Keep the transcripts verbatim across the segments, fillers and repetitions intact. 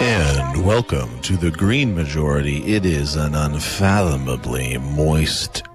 And welcome to the Green Majority. It is an unfathomably moist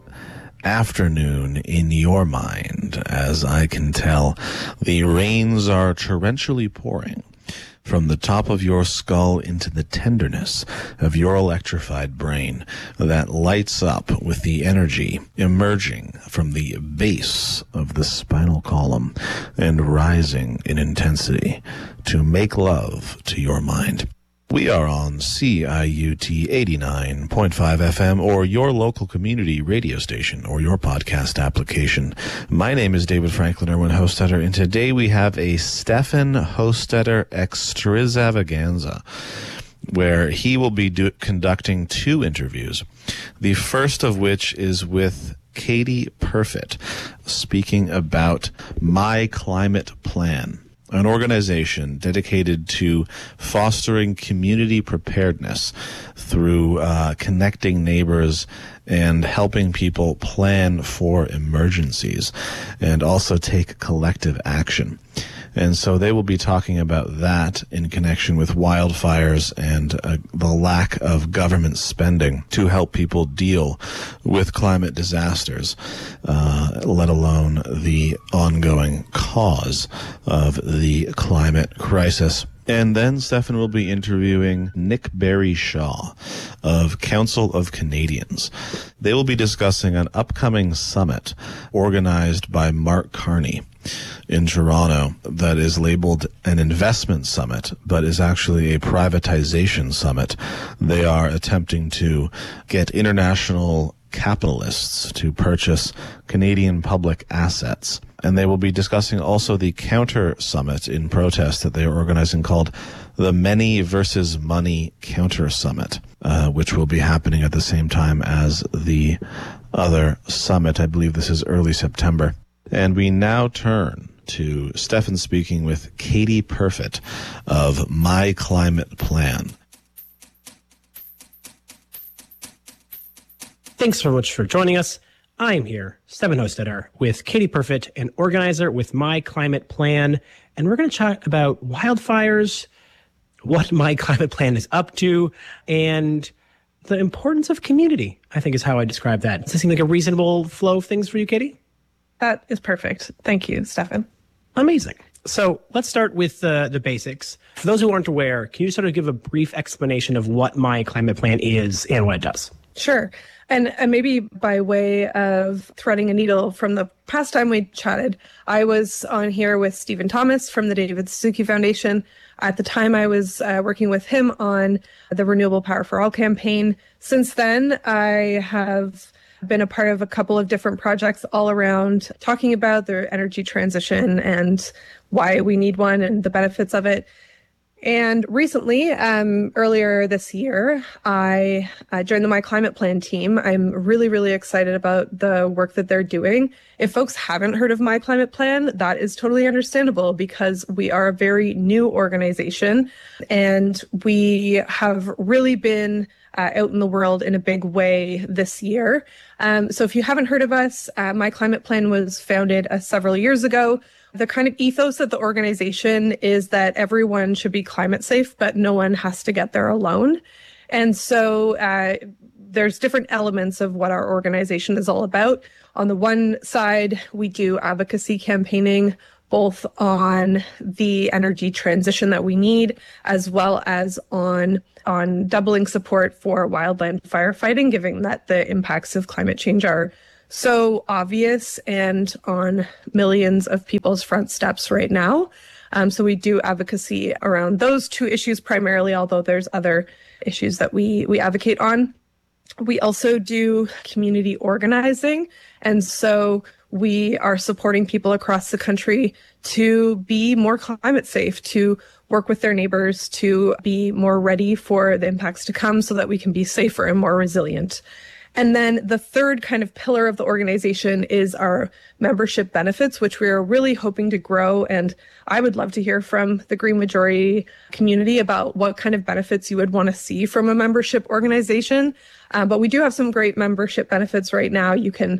afternoon in your mind. As I can tell, the rains are torrentially pouring from the top of your skull into the tenderness of your electrified brain that lights up with the energy emerging from the base of the spinal column and rising in intensity to make love to your mind. We are on C I U T eighty-nine point five F M or your local community radio station or your podcast application. My name is David Franklin Irwin Hostetter, and today we have a Stefan Hostetter extravaganza where he will be do- conducting two interviews. The first of which is with Katie Perfit, speaking about My Climate Plan, an organization dedicated to fostering community preparedness through uh, connecting neighbors and helping people plan for emergencies and also take collective action. And so they will be talking about that in connection with wildfires and uh, the lack of government spending to help people deal with climate disasters, uh, let alone the ongoing cause of the climate crisis. And then Stefan will be interviewing Nick Barry Shaw of Council of Canadians. They will be discussing an upcoming summit organized by Mark Carney in Toronto that is labeled an investment summit, but is actually a privatization summit. They are attempting to get international capitalists to purchase Canadian public assets. And they will be discussing also the counter summit in protest that they are organizing called the Many versus Money Counter Summit, uh, which will be happening at the same time as the other summit. I believe this is early September. And we now turn to Stefan speaking with Katie Perfit of My Climate Plan. Thanks so much for joining us. I am here, Stefan Hostetter, with Katie Perfit, an organizer with My Climate Plan, and we're going to chat about wildfires, what My Climate Plan is up to, and the importance of community, I think is how I describe that. Does this seem like a reasonable flow of things for you, Katie? That is perfect. Thank you, Stefan. Amazing. So let's start with uh, the basics. For those who aren't aware, can you sort of give a brief explanation of what My Climate Plan is and what it does? Sure. And, and maybe by way of threading a needle from the past time we chatted, I was on here with Stephen Thomas from the David Suzuki Foundation. At the time, I was uh, working with him on the Renewable Power for All campaign. Since then, I have been a part of a couple of different projects all around talking about the energy transition and why we need one and the benefits of it. And recently, um, earlier this year, I uh, joined the My Climate Plan team. I'm really, really excited about the work that they're doing. If folks haven't heard of My Climate Plan, that is totally understandable because we are a very new organization and we have really been uh, out in the world in a big way this year. Um, so if you haven't heard of us, uh, My Climate Plan was founded uh, several years ago. The kind of ethos of the organization is that everyone should be climate safe, but no one has to get there alone. And so uh, there's different elements of what our organization is all about. On the one side, we do advocacy campaigning, both on the energy transition that we need, as well as on, on doubling support for wildland firefighting, given that the impacts of climate change are so obvious and on millions of people's front steps right now. Um, so we do advocacy around those two issues primarily, although there's other issues that we, we advocate on. We also do community organizing. And so we are supporting people across the country to be more climate safe, to work with their neighbors, to be more ready for the impacts to come so that we can be safer and more resilient. And then the third kind of pillar of the organization is our membership benefits, which we are really hoping to grow. And I would love to hear from the Green Majority community about what kind of benefits you would want to see from a membership organization. Um, but we do have some great membership benefits right now. You can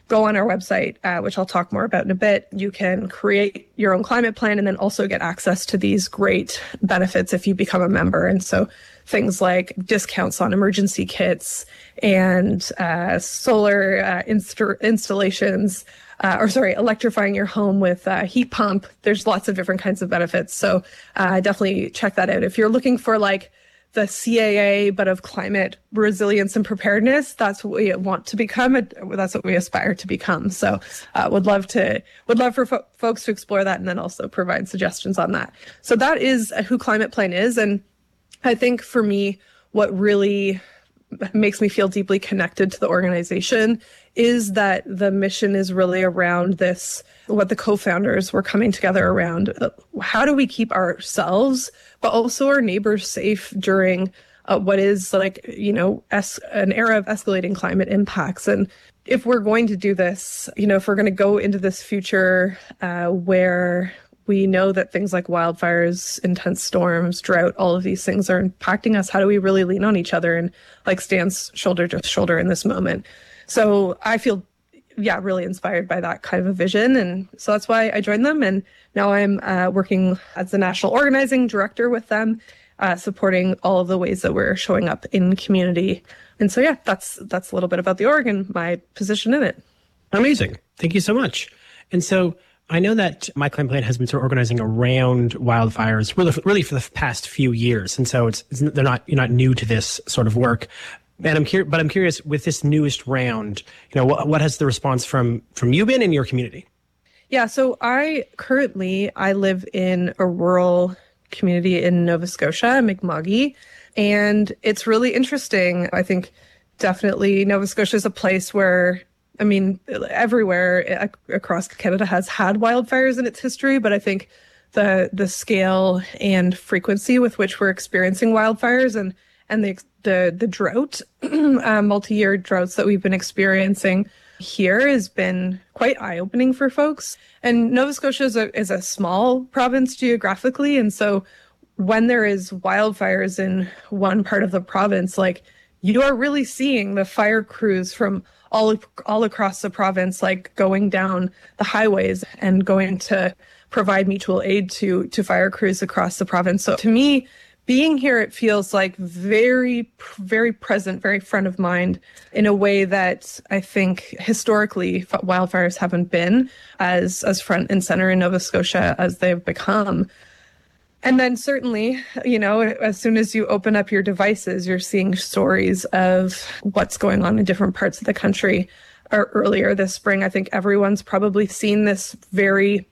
go on our website, uh, which I'll talk more about in a bit. You can create your own climate plan and then also get access to these great benefits if you become a member. And so things like discounts on emergency kits and uh, solar uh, inst- installations, uh, or sorry, electrifying your home with a heat pump. There's lots of different kinds of benefits. So uh, definitely check that out. If you're looking for like the C A A, but of climate resilience and preparedness, that's what we want to become. That's what we aspire to become. So uh, would love to, would love for fo- folks to explore that and then also provide suggestions on that. So that is who Climate Plan is. And I think for me, what really makes me feel deeply connected to the organization is that the mission is really around this, what the co-founders were coming together around. How do we keep ourselves, but also our neighbors safe during uh, what is like, you know, es- an era of escalating climate impacts? And if we're going to do this, you know, if we're going to go into this future uh, where we know that things like wildfires, intense storms, drought, all of these things are impacting us, how do we really lean on each other and like stand shoulder to shoulder in this moment? So I feel, yeah, really inspired by that kind of a vision. And so that's why I joined them. And now I'm uh, working as the national organizing director with them, uh, supporting all of the ways that we're showing up in community. And so, yeah, that's that's a little bit about the org and my position in it. Amazing. Thank you so much. And so I know that My Climate Plan has been sort of organizing around wildfires really, really for the past few years. And so it's, it's they're not, you're not new to this sort of work. And I'm curious, but I'm curious with this newest round, you know, what, what has the response from, from you been in your community? Yeah, so I currently, I live in a rural community in Nova Scotia, Mi'kma'ki, and it's really interesting. I think definitely Nova Scotia is a place where, I mean, everywhere across Canada has had wildfires in its history, but I think the the scale and frequency with which we're experiencing wildfires and and the the the drought, uh, multi-year droughts that we've been experiencing here has been quite eye-opening for folks. And Nova Scotia is a, is a small province geographically, and so when there is wildfires in one part of the province, like you are really seeing the fire crews from all all across the province, like going down the highways and going to provide mutual aid to to fire crews across the province. So to me, being here, it feels like very, very present, very front of mind in a way that I think historically wildfires haven't been as as front and center in Nova Scotia as they've become. And then certainly, you know, as soon as you open up your devices, you're seeing stories of what's going on in different parts of the country. Or earlier this spring, I think everyone's probably seen this very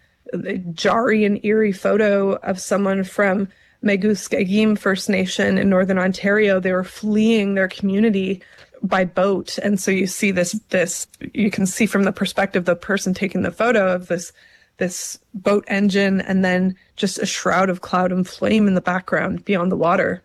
jarring and eerie photo of someone from Meguskegim First Nation in Northern Ontario. They were fleeing their community by boat. And so you see this, this, you can see from the perspective, the person taking the photo of this this boat engine and then just a shroud of cloud and flame in the background beyond the water.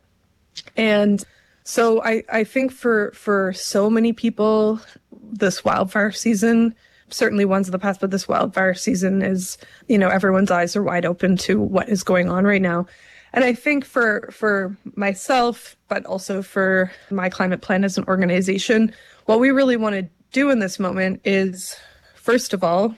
And so I, I think for, for so many people, this wildfire season, certainly ones of the past, but this wildfire season is, you know, everyone's eyes are wide open to what is going on right now. And I think for, for myself, but also for My Climate Plan as an organization, what we really want to do in this moment is, first of all,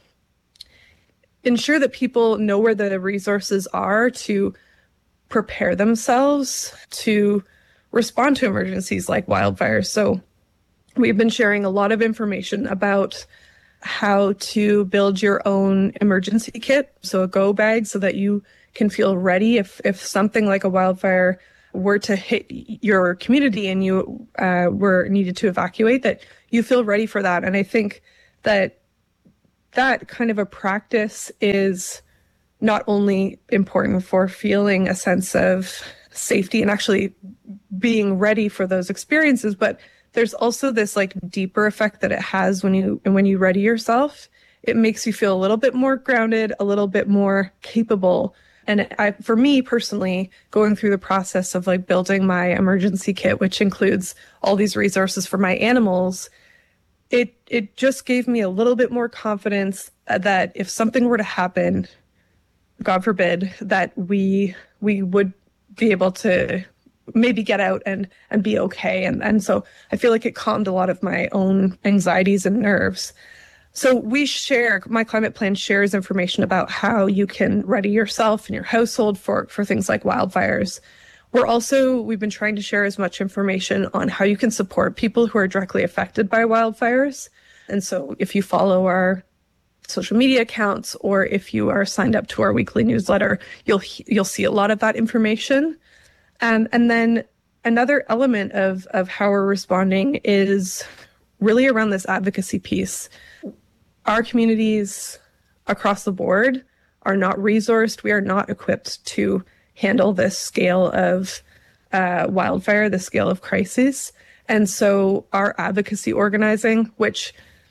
ensure that people know where the resources are to prepare themselves to respond to emergencies like wildfires. So we've been sharing a lot of information about how to build your own emergency kit, so a go bag, so that you can feel ready if, if something like a wildfire were to hit your community and you uh, were needed to evacuate, that you feel ready for that. And I think that that kind of a practice is not only important for feeling a sense of safety and actually being ready for those experiences, but there's also this like deeper effect that it has when you when you ready yourself. It makes you feel a little bit more grounded, a little bit more capable. And I, for me personally, going through the process of like building my emergency kit, which includes all these resources for my animals, It it just gave me a little bit more confidence that if something were to happen, God forbid, that we we would be able to maybe get out and and be okay. And and so I feel like it calmed a lot of my own anxieties and nerves. So we share, My Climate Plan shares information about how you can ready yourself and your household for, for things like wildfires. We're also, we've been trying to share as much information on how you can support people who are directly affected by wildfires. And so if you follow our social media accounts, or if you are signed up to our weekly newsletter, you'll you'll see a lot of that information. And and then another element of, of how we're responding is really around this advocacy piece. Our communities across the board are not resourced. We are not equipped to handle this scale of uh, wildfire, the scale of crisis. And so our advocacy organizing, which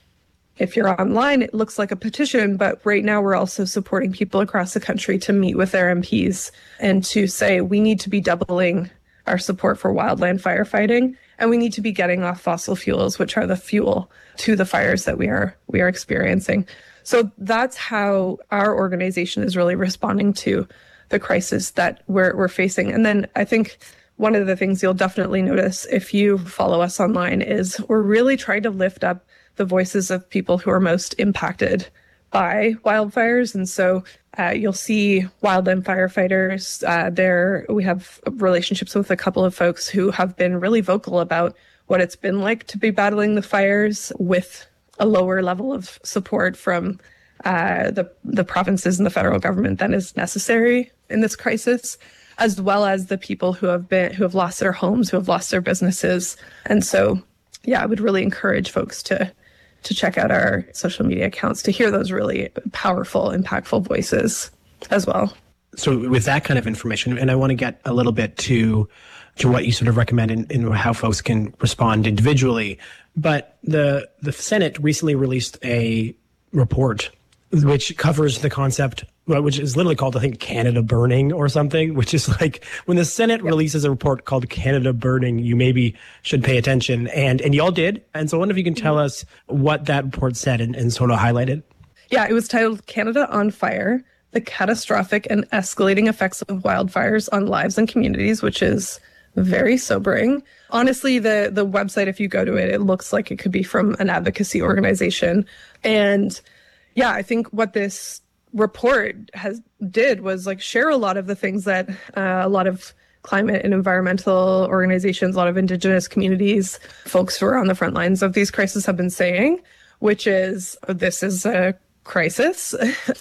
if you're online, it looks like a petition, but right now we're also supporting people across the country to meet with their M Ps and to say we need to be doubling our support for wildland firefighting, and we need to be getting off fossil fuels, which are the fuel to the fires that we are we are experiencing. So that's how our organization is really responding to the crisis that we're we're facing. And then I think one of the things you'll definitely notice if you follow us online is we're really trying to lift up the voices of people who are most impacted by wildfires. And so uh, you'll see wildland firefighters uh, there. We have relationships with a couple of folks who have been really vocal about what it's been like to be battling the fires with a lower level of support from uh, the, the provinces and the federal government than is necessary in this crisis, as well as the people who have been, who have lost their homes, who have lost their businesses. And so, yeah, I would really encourage folks to to check out our social media accounts to hear those really powerful, impactful voices as well. So with that kind of information, and I want to get a little bit to to what you sort of recommend in, in how folks can respond individually, but the the Senate recently released a report which covers the concept, which is literally called, I think, Canada Burning or something, which is like when the Senate yep. releases a report called Canada Burning, you maybe should pay attention. And and y'all did. And so I wonder if you can tell us what that report said and, and sort of highlighted. Yeah, it was titled Canada on Fire, the Catastrophic and Escalating Effects of Wildfires on Lives and Communities, which is very sobering. Honestly, the, the website, if you go to it, it looks like it could be from an advocacy organization. And yeah, I think what this report has did was like share a lot of the things that uh, a lot of climate and environmental organizations, a lot of Indigenous communities, folks who are on the front lines of these crises have been saying, which is this is a crisis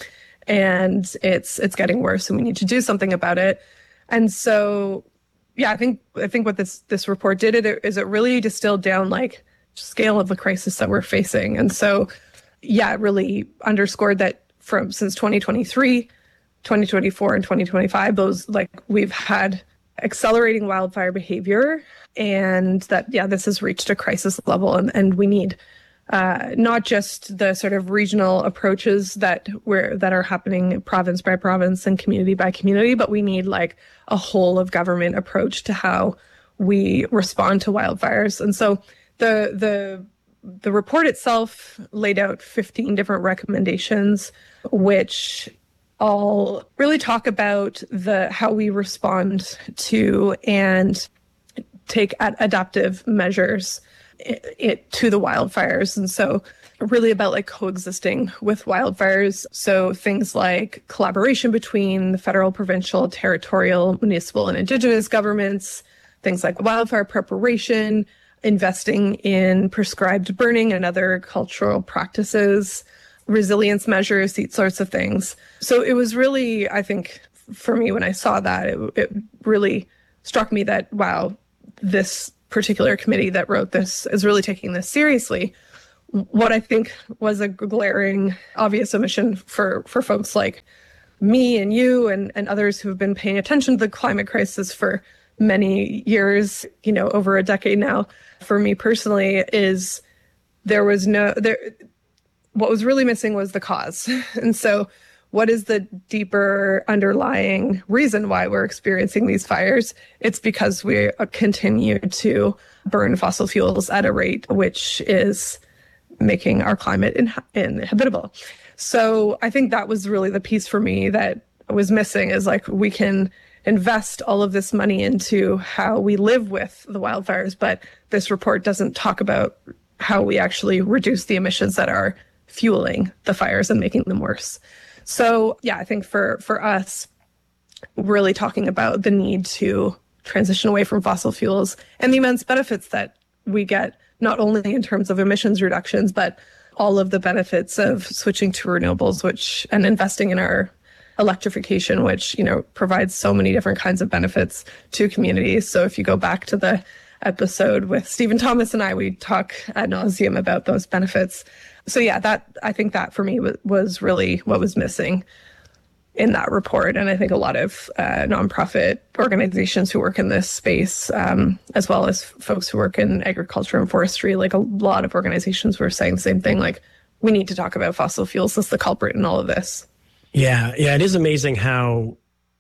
and it's it's getting worse and we need to do something about it. And so, yeah, I think I think what this this report did it is it really distilled down like scale of the crisis that we're facing. And so, yeah, it really underscored that from since twenty twenty-three, twenty twenty-four, and twenty twenty-five, those like we've had accelerating wildfire behavior, and that yeah, this has reached a crisis level, and, and we need uh, not just the sort of regional approaches that we're that are happening province by province and community by community, but we need like a whole of government approach to how we respond to wildfires. And so the the The report itself laid out fifteen different recommendations, which all really talk about the how we respond to and take ad- adaptive measures it, it, to the wildfires. And so really about like coexisting with wildfires. So things like collaboration between the federal, provincial, territorial, municipal, and Indigenous governments, things like wildfire preparation, investing in prescribed burning and other cultural practices, resilience measures, these sorts of things. So it was really, I think, for me, when I saw that, it, it really struck me that, wow, this particular committee that wrote this is really taking this seriously. What I think was a glaring, obvious omission for, for folks like me and you and, and others who have been paying attention to the climate crisis for many years, you know, over a decade now, for me personally, is there was no, there, what was really missing was the cause. And so what is the deeper underlying reason why we're experiencing these fires? It's because we continue to burn fossil fuels at a rate which is making our climate in, inhabitable. So I think that was really the piece for me that was missing, is like we can invest all of this money into how we live with the wildfires, but this report doesn't talk about how we actually reduce the emissions that are fueling the fires and making them worse. So yeah, I think for, for us, really talking about the need to transition away from fossil fuels and the immense benefits that we get, not only in terms of emissions reductions, but all of the benefits of switching to renewables, which and investing in our electrification, which, you know, provides so many different kinds of benefits to communities. So if you go back to the episode with Stephen Thomas and I, we talk ad nauseum about those benefits. So yeah, that I think that for me w- was really what was missing in that report. And I think a lot of uh, nonprofit organizations who work in this space, um, as well as folks who work in agriculture and forestry, like a lot of organizations were saying the same thing, like, we need to talk about fossil fuels as the culprit in all of this. Yeah, yeah, it is amazing how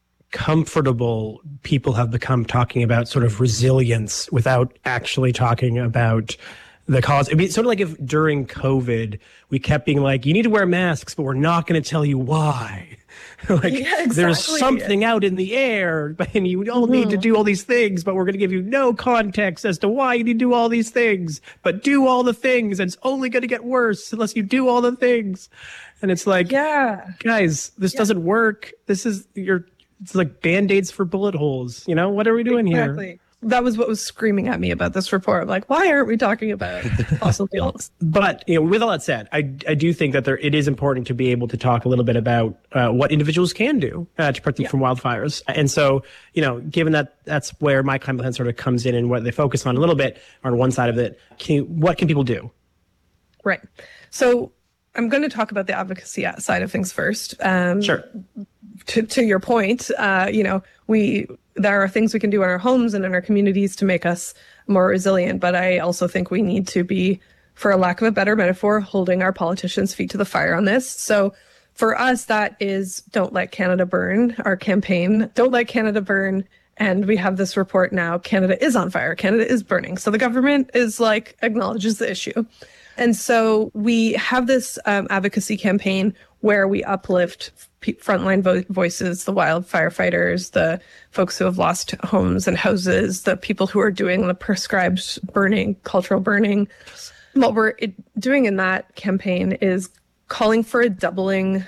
comfortable people have become talking about sort of resilience without actually talking about the cause. I mean, it's sort of like if during COVID, we kept being like, you need to wear masks, but we're not going to tell you why. like yeah, exactly. There's something out in the air, and you all mm-hmm. need to do all these things, but we're going to give you no context as to why you need to do all these things, but do all the things, and it's only going to get worse unless you do all the things. And it's like, yeah, guys, this yeah. doesn't work. This is your, it's like Band-Aids for bullet holes. You know, what are we doing exactly. here? That was what was screaming at me about this report. I'm like, why aren't we talking about fossil fuels? But, you know, with all that said, I, I do think that there it is important to be able to talk a little bit about uh, what individuals can do uh, to protect them yeah. from wildfires. And so, you know, given that that's where my climate plan sort of comes in and what they focus on a little bit on one side of it, can you, what can people do? Right. So I'm going to talk about the advocacy side of things first. Um, sure. To, to your point, uh, you know, we there are things we can do in our homes and in our communities to make us more resilient. But I also think we need to be, for a lack of a better metaphor, holding our politicians' feet to the fire on this. So for us, that is Don't Let Canada Burn, our campaign. Don't Let Canada Burn. And we have this report now, Canada is on fire. Canada is burning. So the government is like, acknowledges the issue. And so we have this um, advocacy campaign where we uplift p- frontline vo- voices, the wildfire fighters, the folks who have lost homes and houses, the people who are doing the prescribed burning, cultural burning. What we're it, doing in that campaign is calling for a doubling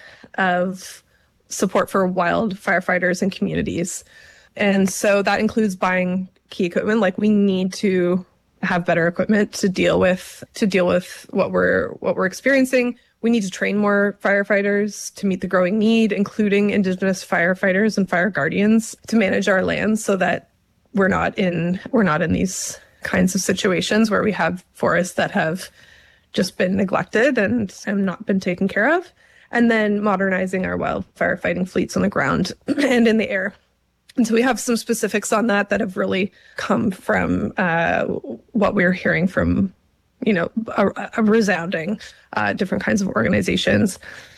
of support for wildfire fighters and communities. And so that includes buying key equipment. Like, we need to have better equipment to deal with to deal with what we're what we're experiencing. We need to train more firefighters to meet the growing need, including Indigenous firefighters and fire guardians, to manage our lands so that we're not in we're not in these kinds of situations where we have forests that have just been neglected and, and not been taken care of. And then modernizing our wildfire fighting fleets on the ground and in the air. And so we have some specifics on that that have really come from uh, what we're hearing from, you know, a, a resounding uh, different kinds of organizations.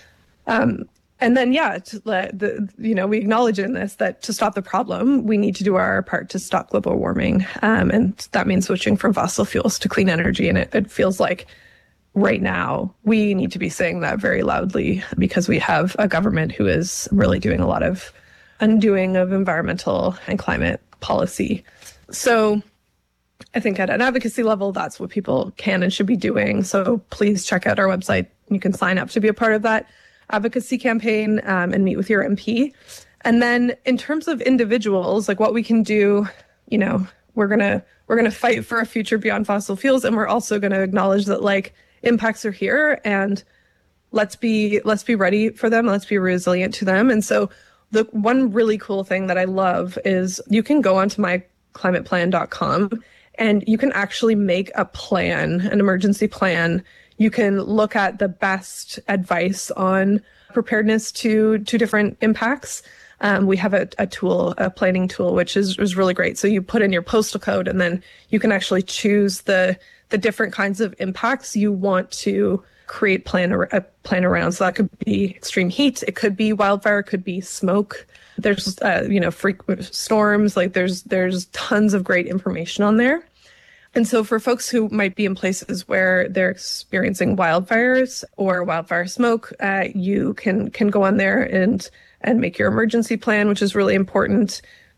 Um, and then, yeah, to let the, you know, we acknowledge in this that to stop the problem, we need to do our part to stop global warming. Um, and that means switching from fossil fuels to clean energy. And it, it feels like right now we need to be saying that very loudly, because we have a government who is really doing a lot of undoing of environmental and climate policy. So I think at an advocacy level, that's what people can and should be doing. So please check out our website. You can sign up to be a part of that advocacy campaign um, and meet with your M P. And then in terms of individuals, like what we can do, you know, we're going to we're going to fight for a future beyond fossil fuels. And we're also going to acknowledge that, like, impacts are here, and let's be let's be ready for them. Let's be resilient to them. And so the one really cool thing that I love is you can go onto my climate plan dot com and you can actually make a plan, an emergency plan. You can look at the best advice on preparedness to, to different impacts. Um, we have a, a tool, a planning tool, which is, is really great. So you put in your postal code, and then you can actually choose the, the different kinds of impacts you want to create plan a plan around. So that could be extreme heat, it could be wildfire, it could be smoke. There's uh, you know frequent storms. Like there's there's tons of great information on there. And so for folks who might be in places where they're experiencing wildfires or wildfire smoke, uh, you can can go on there and and make your emergency plan, which is really important.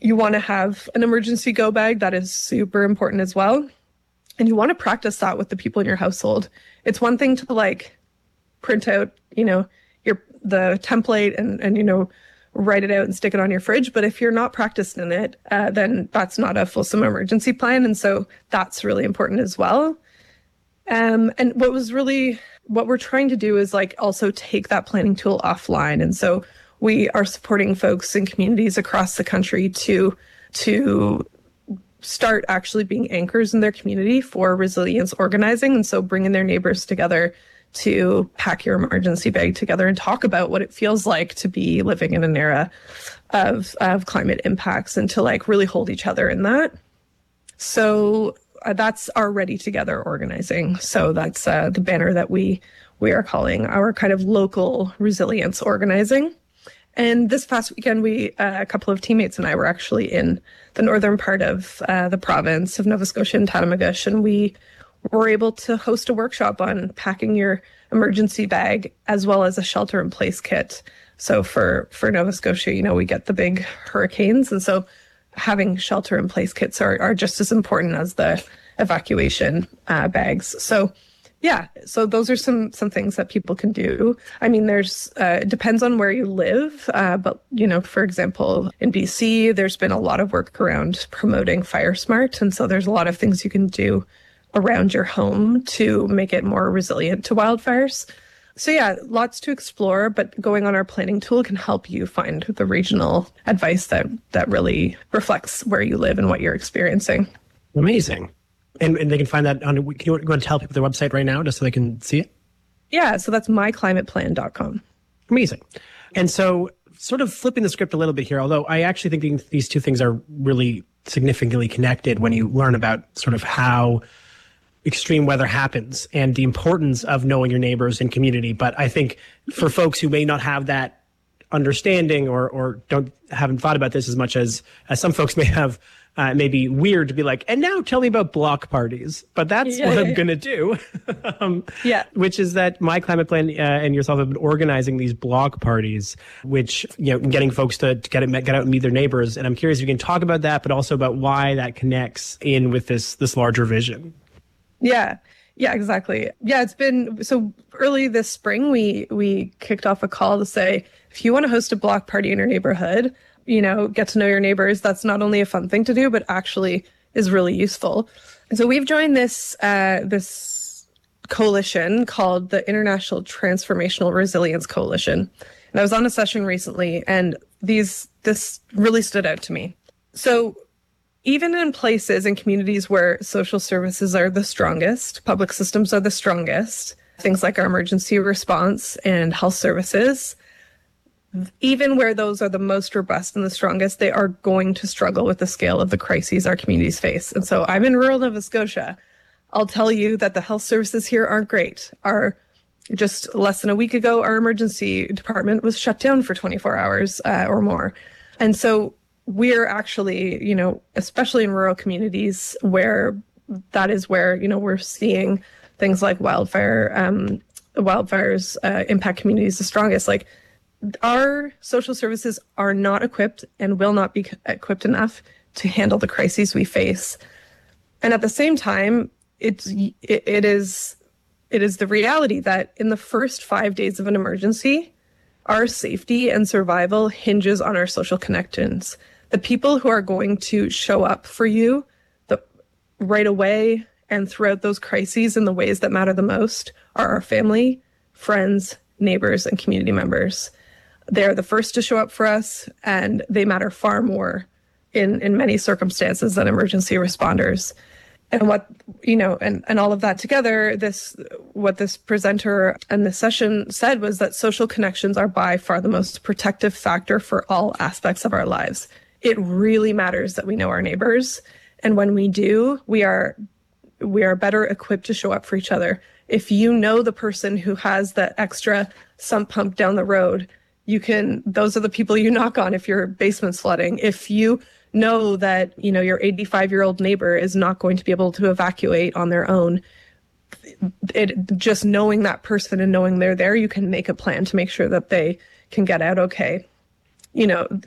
You want to have an emergency go bag. That is super important as well. And you want to practice that with the people in your household. It's one thing to like print out, you know, your the template and, and, you know, write it out and stick it on your fridge. But if you're not practiced in it, uh, then that's not a fulsome emergency plan. And so that's really important as well. Um, and what was really, what we're trying to do is like also take that planning tool offline. And so we are supporting folks in communities across the country to, to start actually being anchors in their community for resilience organizing. And so bringing their neighbors together to pack your emergency bag together and talk about what it feels like to be living in an era of, of climate impacts and to like really hold each other in that. So uh, that's our Ready Together organizing. So that's uh, the banner that we we are calling our kind of local resilience organizing. And this past weekend, we uh, a couple of teammates and I were actually in the northern part of uh, the province of Nova Scotia and Tatamagouche, and we were able to host a workshop on packing your emergency bag as well as a shelter-in-place kit. So for, for Nova Scotia, you know, we get the big hurricanes, and so having shelter-in-place kits are, are just as important as the evacuation uh, bags. So yeah, so those are some some things that people can do. I mean, there's uh, it depends on where you live, uh, but you know, for example, in B C, there's been a lot of work around promoting Fire Smart, and so there's a lot of things you can do around your home to make it more resilient to wildfires. So yeah, lots to explore, but going on our planning tool can help you find the regional advice that that really reflects where you live and what you're experiencing. Amazing. And, and they can find that on, can you go and tell people their website right now just so they can see it? Yeah, so that's my climate plan dot com. Amazing. And so sort of flipping the script a little bit here, although I actually think these two things are really significantly connected when you learn about sort of how extreme weather happens and the importance of knowing your neighbors and community. But I think for folks who may not have that understanding or or don't haven't thought about this as much as, as some folks may have, Uh, it may be weird to be like, and now tell me about block parties. But that's yeah, what yeah, I'm yeah. going to do. um, yeah. Which is that My Climate Plan uh, and yourself have been organizing these block parties, which, you know, getting folks to, to get, it, get out and meet their neighbors. And I'm curious if you can talk about that, but also about why that connects in with this this larger vision. Yeah. Yeah, exactly. Yeah, it's been so early this spring, we we kicked off a call to say, if you want to host a block party in your neighborhood, you know, get to know your neighbors. That's not only a fun thing to do, but actually is really useful. And so we've joined this uh, this coalition called the International Transformational Resilience Coalition. And I was on a session recently, and these this really stood out to me. So even in places and communities where social services are the strongest, public systems are the strongest, things like our emergency response and health services, even where those are the most robust and the strongest, they are going to struggle with the scale of the crises our communities face. And so I'm in rural Nova Scotia. I'll tell you that the health services here aren't great. Our just less than a week ago, our emergency department was shut down for twenty-four hours uh, or more. And so we're actually, you know, especially in rural communities where that is where, you know, we're seeing things like wildfire, um, wildfires uh, impact communities the strongest. Like, our social services are not equipped and will not be equipped enough to handle the crises we face. And at the same time, it's it, it is it is the reality that in the first five days of an emergency, our safety and survival hinges on our social connections. The people who are going to show up for you the, right away and throughout those crises in the ways that matter the most are our family, friends, neighbors, and community members. They're the first to show up for us, and they matter far more in, in many circumstances than emergency responders. And what, you know, and, and all of that together, this, what this presenter and this session said was that social connections are by far the most protective factor for all aspects of our lives. It really matters that we know our neighbors. And when we do, we are, we are better equipped to show up for each other. If you know the person who has the extra sump pump down the road, you can, those are the people you knock on if your basement's flooding. If you know that, you know, your eighty-five year old neighbor is not going to be able to evacuate on their own, it just knowing that person and knowing they're there, you can make a plan to make sure that they can get out okay. You know,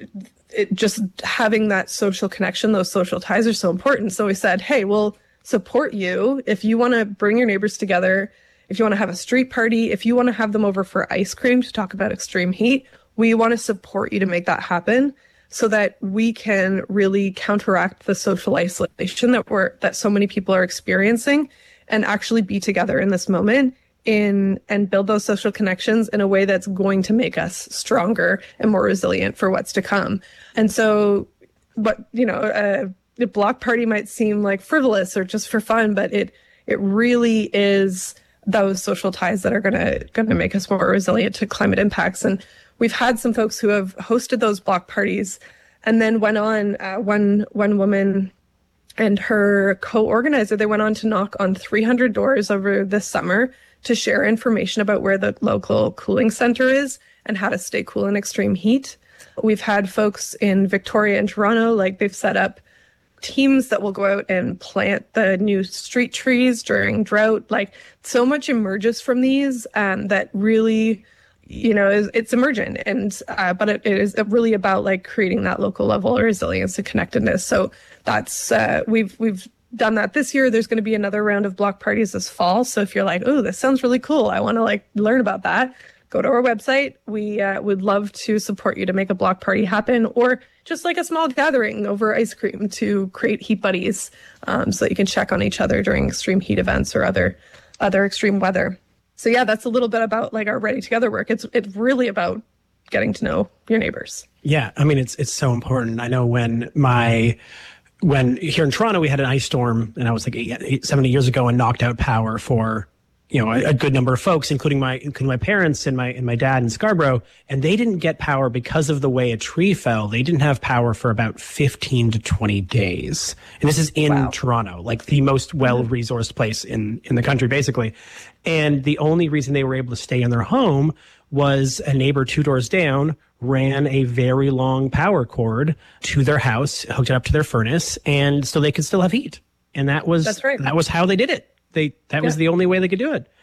it just having that social connection, those social ties are so important. So we said, hey, we'll support you if you want to bring your neighbors together, if you want to have a street party, if you want to have them over for ice cream to talk about extreme heat, we want to support you to make that happen so that we can really counteract the social isolation that we're that so many people are experiencing and actually be together in this moment in and build those social connections in a way that's going to make us stronger and more resilient for what's to come. And so, but you know, uh, the block party might seem like frivolous or just for fun, but it it really is those social ties that are gonna gonna make us more resilient to climate impacts. And we've had some folks who have hosted those block parties and then went on. Uh, one one woman and her co-organizer, they went on to knock on three hundred doors over this summer to share information about where the local cooling center is and how to stay cool in extreme heat. We've had folks in Victoria and Toronto, like they've set up teams that will go out and plant the new street trees during drought. Like so much emerges from these um, that really, you know, is, it's emergent. And, uh, but it, it is really about like creating that local level of resilience and connectedness. So that's, uh, we've, we've, done that this year. There's going to be another round of block parties this fall. So if you're like, oh, this sounds really cool, I want to like learn about that, go to our website. We uh, would love to support you to make a block party happen, or just like a small gathering over ice cream to create heat buddies, um, so that you can check on each other during extreme heat events or other other extreme weather. So yeah, that's a little bit about like our Ready Together work. It's it's really about getting to know your neighbors. Yeah, I mean, it's it's so important. I know when my When here in Toronto, we had an ice storm, and I was like eight, eight, seventy years ago, and knocked out power for, you know, a, a good number of folks, including my including my parents and my and my dad in Scarborough, and they didn't get power because of the way a tree fell. They didn't have power for about fifteen to twenty days, and this is in wow. Toronto, like the most well-resourced place in in the country, basically. And the only reason they were able to stay in their home was a neighbor two doors down ran a very long power cord to their house, hooked it up to their furnace, and so they could still have heat. And that was That's right. that was how they did it. They that yeah. was the only way they could do it.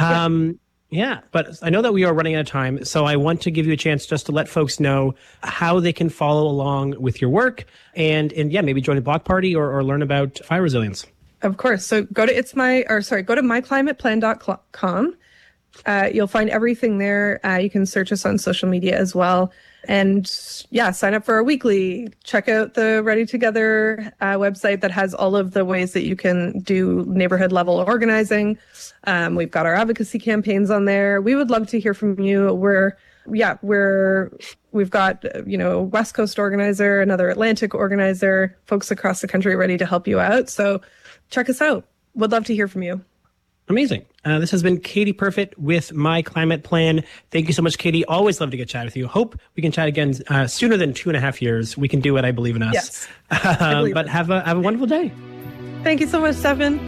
Um, yeah. yeah, but I know that we are running out of time, so I want to give you a chance just to let folks know how they can follow along with your work, and and yeah, maybe join a block party or, or learn about fire resilience. Of course. So go to it's my or sorry, go to my climate plan dot com. Uh, you'll find everything there. Uh, you can search us on social media as well. And yeah, sign up for our weekly. Check out the Ready Together uh, website that has all of the ways that you can do neighborhood level organizing. Um, we've got our advocacy campaigns on there. We would love to hear from you. We're, yeah, we're, we've got, you know, West Coast organizer, another Atlantic organizer, folks across the country ready to help you out. So check us out. Would love to hear from you. Amazing. Uh, this has been Katie Perfit with My Climate Plan. Thank you so much, Katie. Always love to get chat with you. Hope we can chat again uh, sooner than two and a half years. We can do it. I believe in us. Yes. Um, but it. have a have a wonderful day. Thank you so much, Stefan.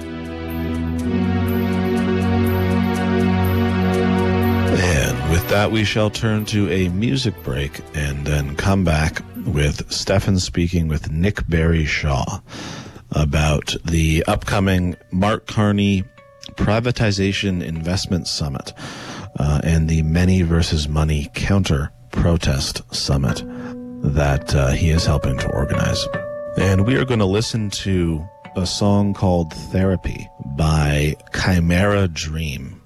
And with that, we shall turn to a music break and then come back with Stefan speaking with Nick Barry Shaw about the upcoming Mark Carney Privatization Investment Summit uh, and the Many versus Money Counter Protest Summit that uh, he is helping to organize. And we are going to listen to a song called Therapy by Chimera Dream.